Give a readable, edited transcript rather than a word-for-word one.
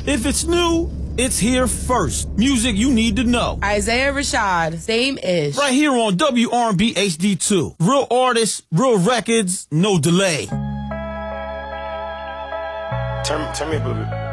If it's new, it's here first. Music you need to know. Isaiah Rashad, same-ish. Right here on WRB HD2. Real artists, real records, no delay. Turn me up a little bit.